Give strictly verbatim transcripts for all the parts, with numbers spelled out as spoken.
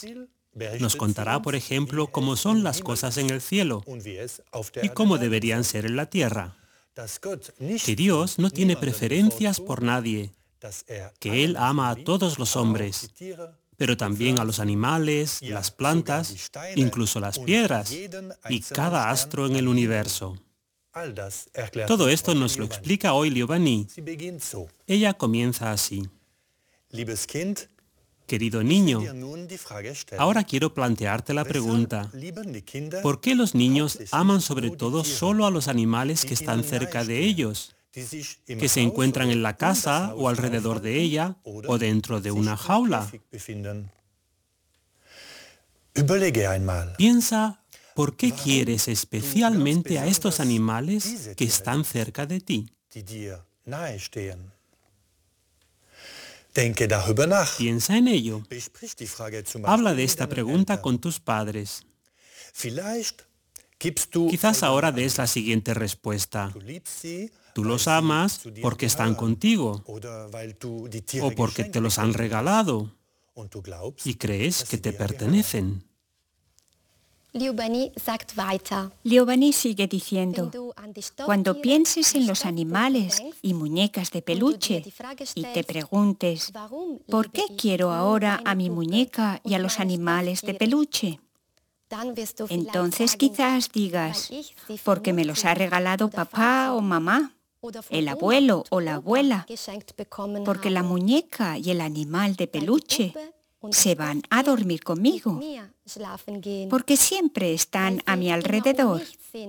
días. Nos contará, por ejemplo, cómo son las cosas en el cielo y cómo deberían ser en la tierra. Que Dios no tiene preferencias por nadie, que Él ama a todos los hombres, pero también a los animales, las plantas, incluso las piedras y cada astro en el universo. Todo esto nos lo explica hoy Liobani. Ella comienza así. Querido niño, ahora quiero plantearte la pregunta. ¿Por qué los niños aman sobre todo solo a los animales que están cerca de ellos, que se encuentran en la casa o alrededor de ella o dentro de una jaula? Piensa, ¿por qué quieres especialmente a estos animales que están cerca de ti? Piensa en ello. Habla de esta pregunta con tus padres. Quizás ahora des la siguiente respuesta. Tú los amas porque están contigo o porque te los han regalado y crees que te pertenecen. Liobani sagt weiter. Liobani sigue diciendo, cuando pienses en los animales y muñecas de peluche y te preguntes, ¿por qué quiero ahora a mi muñeca y a los animales de peluche? Entonces quizás digas, porque me los ha regalado papá o mamá, el abuelo o la abuela, porque la muñeca y el animal de peluche se van a dormir conmigo, porque siempre están a mi alrededor.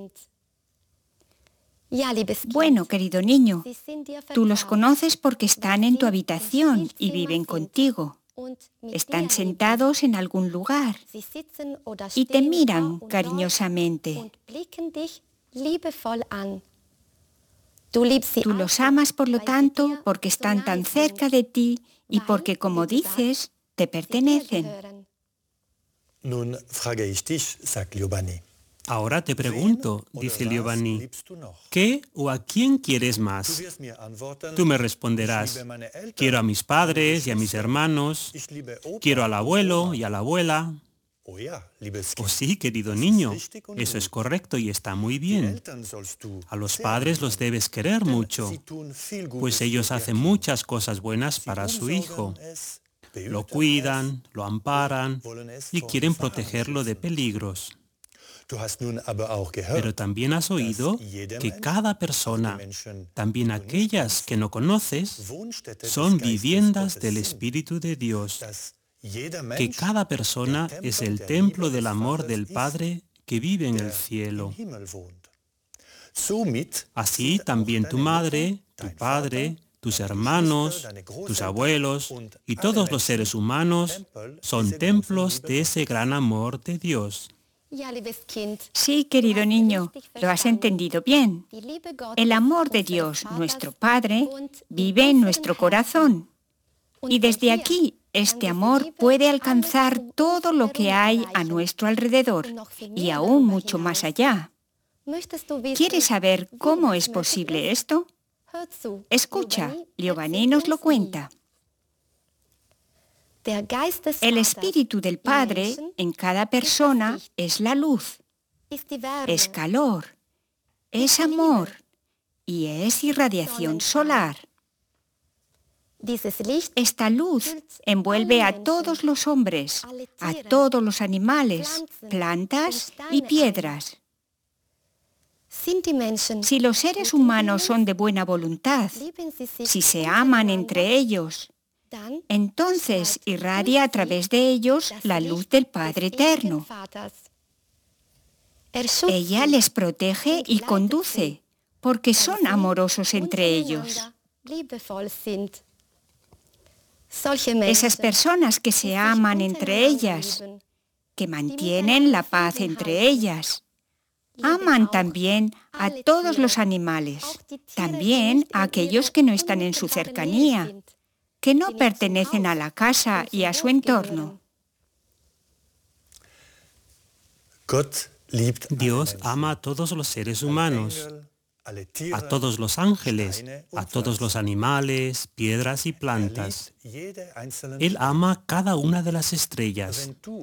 Bueno, querido niño, tú los conoces porque están en tu habitación y viven contigo. Están sentados en algún lugar y te miran cariñosamente. Tú los amas, por lo tanto, porque están tan cerca de ti y porque, como dices, te pertenecen. Ahora te pregunto, dice Liobani, ¿qué o a quién quieres más? Tú me responderás, quiero a mis padres y a mis hermanos, quiero al abuelo y a la abuela. Oh sí, querido niño, eso es correcto y está muy bien. A los padres los debes querer mucho, pues ellos hacen muchas cosas buenas para su hijo. Lo cuidan, lo amparan y quieren protegerlo de peligros. Pero también has oído que cada persona, también aquellas que no conoces, son viviendas del Espíritu de Dios, que cada persona es el templo del amor del Padre que vive en el cielo. Así también tu madre, tu padre, tus hermanos, tus abuelos y todos los seres humanos son templos de ese gran amor de Dios. Sí, querido niño, lo has entendido bien. El amor de Dios, nuestro Padre, vive en nuestro corazón. Y desde aquí, este amor puede alcanzar todo lo que hay a nuestro alrededor y aún mucho más allá. ¿Quieres saber cómo es posible esto? Escucha, Liobani nos lo cuenta. El Espíritu del Padre en cada persona es la luz, es calor, es amor y es irradiación solar. Esta luz envuelve a todos los hombres, a todos los animales, plantas y piedras. Si los seres humanos son de buena voluntad, si se aman entre ellos, entonces irradia a través de ellos la luz del Padre Eterno. Ella les protege y conduce, porque son amorosos entre ellos. Esas personas que se aman entre ellas, que mantienen la paz entre ellas, aman también a todos los animales, también a aquellos que no están en su cercanía, que no pertenecen a la casa y a su entorno. Dios ama a todos los seres humanos, a todos los ángeles, a todos los animales, piedras y plantas. Él ama cada una de las estrellas.